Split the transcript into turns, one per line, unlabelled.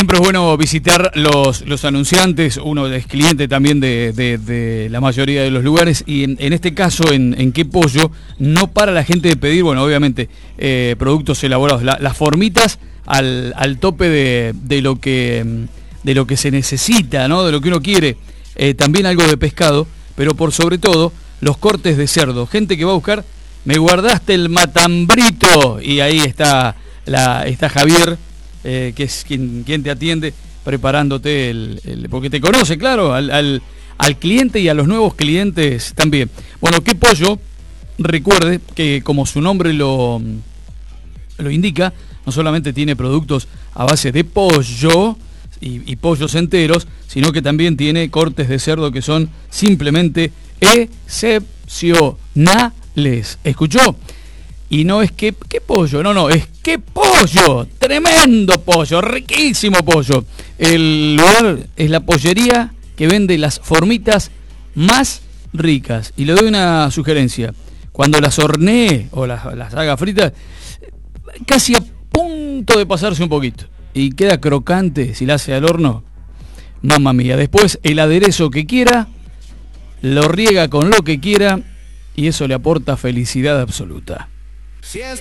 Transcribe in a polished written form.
Siempre es bueno visitar los anunciantes, uno es cliente también de la mayoría de los lugares, y en este caso, en Qué Pollo, no para la gente de pedir, bueno, obviamente, productos elaborados, las formitas al tope de lo que se necesita, ¿no? De lo que uno quiere, también algo de pescado, pero por sobre todo, los cortes de cerdo. Gente que va a buscar, me guardaste el matambrito, y ahí está Javier, que es quien te atiende, preparándote porque te conoce, claro, al cliente y a los nuevos clientes también. Bueno, Qué Pollo, recuerde que como su nombre lo indica, no solamente tiene productos a base de pollo y pollos enteros, sino que también tiene cortes de cerdo que son simplemente excepcionales. ¿Escuchó? Y no es ¿qué pollo? No, es Qué Pollo. Tremendo pollo, riquísimo pollo. El lugar es la pollería que vende las formitas más ricas. Y le doy una sugerencia. Cuando las hornee o las haga fritas, casi a punto de pasarse un poquito. Y queda crocante si la hace al horno. Mamma mía. Después el aderezo que quiera, lo riega con lo que quiera y eso le aporta felicidad absoluta.